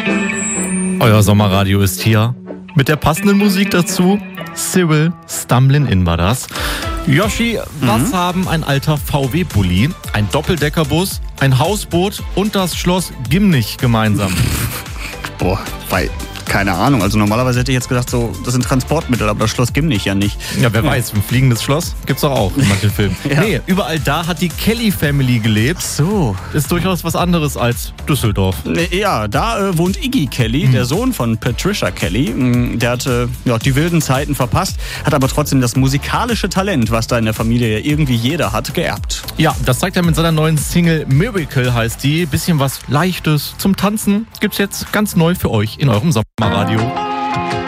Euer Sommerradio ist hier. Mit der passenden Musik dazu. Cyril, Stumblin' In war das. Yoshi, was haben ein alter VW-Bulli, ein Doppeldeckerbus, ein Hausboot und das Schloss Gimnich gemeinsam? Boah, keine Ahnung. Also normalerweise hätte ich jetzt gedacht, so, das sind Transportmittel, aber das Schloss Gimnich ja nicht. Ja, wer weiß, ein fliegendes Schloss gibt's doch auch in manchen Filmen. Ja. Nee, überall da hat die Kelly-Family gelebt. So. Ist durchaus was anderes als Düsseldorf. Ja, da wohnt Iggy Kelly, der Sohn von Patricia Kelly. Der hatte die wilden Zeiten verpasst, hat aber trotzdem das musikalische Talent, was da in der Familie ja irgendwie jeder hat, geerbt. Ja, das zeigt er mit seiner neuen Single Miracle heißt die. Bisschen was Leichtes zum Tanzen gibt's jetzt ganz neu für euch in eurem Sommerradio.